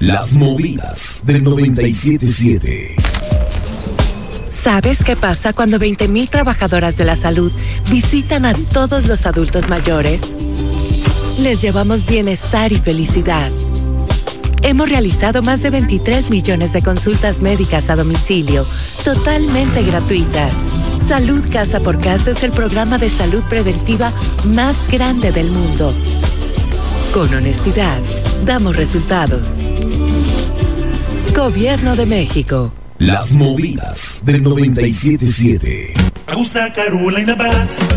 Las movidas del 97.7. ¿Sabes qué pasa cuando 20.000 trabajadoras de la salud visitan a todos los adultos mayores? Les llevamos bienestar y felicidad. Hemos realizado más de 23 millones de consultas médicas a domicilio, totalmente gratuitas. Salud Casa por Casa es el programa de salud preventiva más grande del mundo. Con honestidad, damos resultados. Gobierno de México. Las movidas del 97.7. Augusta Carolina Bath.